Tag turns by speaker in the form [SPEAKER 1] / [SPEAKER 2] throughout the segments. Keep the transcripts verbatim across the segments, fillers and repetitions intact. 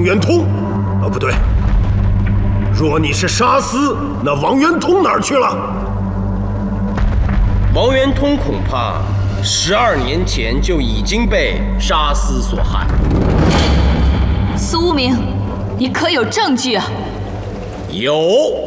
[SPEAKER 1] 元通。啊，不对，若你是沙司，那王元通哪儿去了？
[SPEAKER 2] 王元通恐怕十二年前就已经被沙司所害。
[SPEAKER 3] 苏无名，你可有证据啊？
[SPEAKER 2] 有。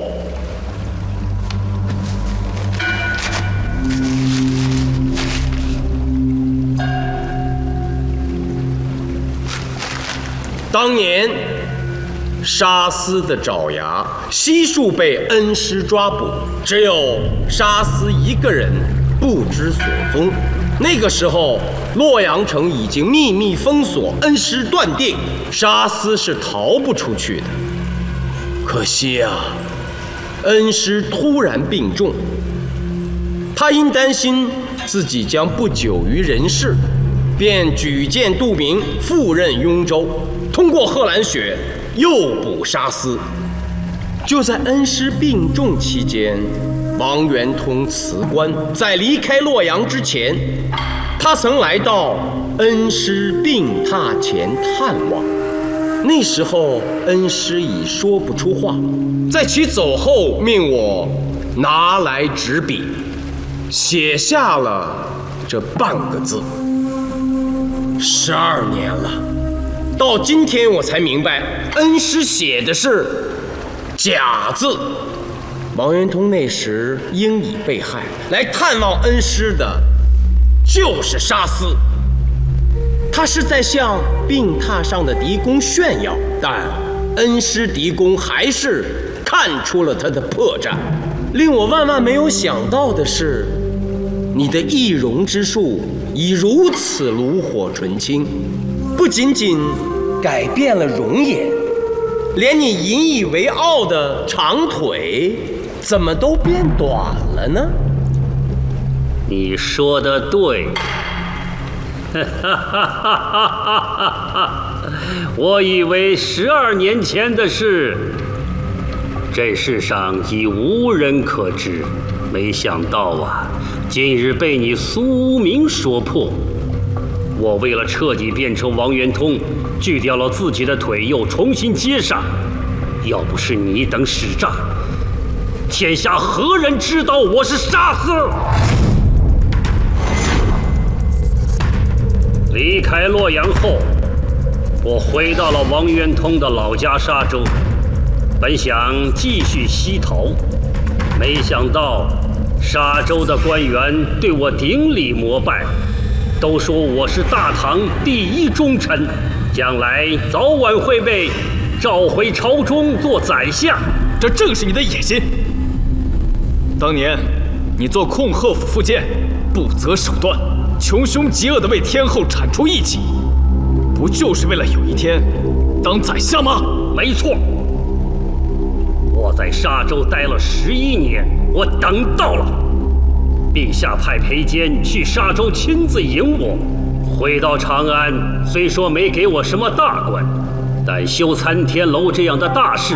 [SPEAKER 2] 当年沙司的爪牙悉数被恩师抓捕，只有沙司一个人不知所踪。那个时候，洛阳城已经秘密封锁，恩师断定沙司是逃不出去的。可惜啊，恩师突然病重，他因担心自己将不久于人世，便举荐杜明赴任雍州，通过贺兰雪诱捕沙司。就在恩师病重期间，王元通辞官，在离开洛阳之前，他曾来到恩师病榻前探望。那时候恩师已说不出话，在其走后，命我拿来纸笔，写下了这半个字。十二年了，到今天我才明白，恩师写的是假字。王元通那时应已被害，来探望恩师的就是沙司。他是在向病榻上的狄公炫耀，但恩师狄公还是看出了他的破绽。令我万万没有想到的是，你的易容之术已如此炉火纯青，不仅仅改变了容颜，连你引以为傲的长腿怎么都变短了呢？
[SPEAKER 4] 你说的对。我以为十二年前的事，这世上已无人可知，没想到啊，今日被你苏无名说破。我为了彻底变成王元通，锯掉了自己的腿，又重新接上。要不是你等使诈，天下何人知道我是沙司？离开洛阳后，我回到了王元通的老家沙州，本想继续西逃，没想到沙州的官员对我顶礼膜拜，都说我是大唐第一忠臣，将来早晚会被召回朝中做宰相。
[SPEAKER 5] 这正是你的野心。当年你做控贺府副监，不择手段，穷凶极恶地为天后铲除异己，不就是为了有一天当宰相吗？
[SPEAKER 4] 没错，我在沙州待了十一年，我等到了。陛下派裴坚去沙州亲自迎我，回到长安，虽说没给我什么大官，但修参天楼这样的大事，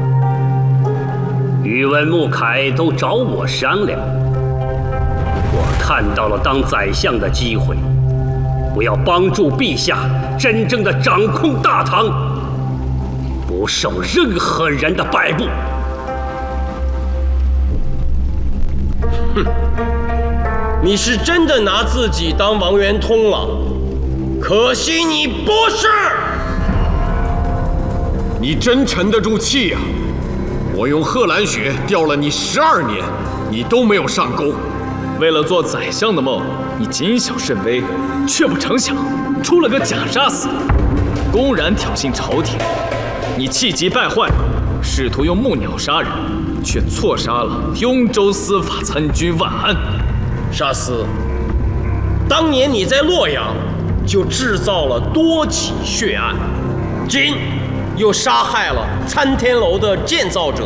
[SPEAKER 4] 宇文穆凯都找我商量。我看到了当宰相的机会，我要帮助陛下真正的掌控大唐，不受任何人的摆布。
[SPEAKER 2] 哼，你是真的拿自己当王元通了，可惜你不是。
[SPEAKER 1] 你真沉得住气呀！我用贺兰雪吊了你十二年，你都没有上钩。
[SPEAKER 5] 为了做宰相的梦，你谨小慎微，却不成想出了个假杀司，公然挑衅朝廷。你气急败坏，试图用木鸟杀人，却错杀了雍州司法参军万安。
[SPEAKER 2] 沙司，当年你在洛阳就制造了多起血案，今又杀害了参天楼的建造者